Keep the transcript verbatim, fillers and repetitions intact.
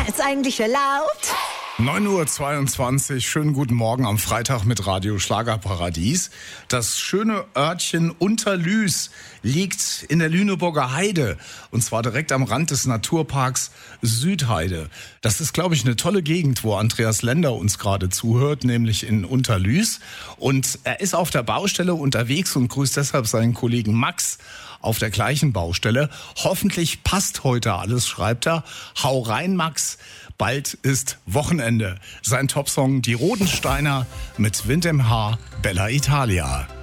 Jetzt eigentlich erlaubt? neun Uhr zweiundzwanzig, schönen guten Morgen am Freitag mit Radio Schlagerparadies. Das schöne Örtchen Unterlüß liegt in der Lüneburger Heide und zwar direkt am Rand des Naturparks Südheide. Das ist, glaube ich, eine tolle Gegend, wo Andreas Lender uns gerade zuhört, nämlich in Unterlüß. Und er ist auf der Baustelle unterwegs und grüßt deshalb seinen Kollegen Max auf der gleichen Baustelle. Hoffentlich passt heute alles, schreibt er. Hau rein, Max. Bald ist Wochenende. Sein Topsong Die Rodensteiner mit Wind im Haar, Bella Italia.